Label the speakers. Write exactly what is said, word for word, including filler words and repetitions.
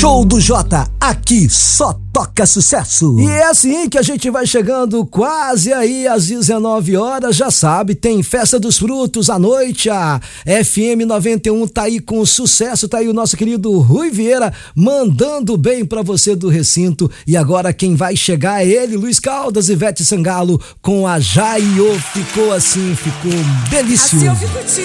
Speaker 1: Show do Jota, aqui só toca sucesso.
Speaker 2: E é assim que a gente vai chegando quase aí às dezenove horas, já sabe, tem Festa dos Frutos à noite, a F M noventa e um tá aí com sucesso, tá aí o nosso querido Rui Vieira mandando bem pra você do recinto. E agora quem vai chegar é ele, Luiz Caldas e Ivete Sangalo com a Jaiô. Ficou assim, ficou delicioso.
Speaker 3: Assim eu fico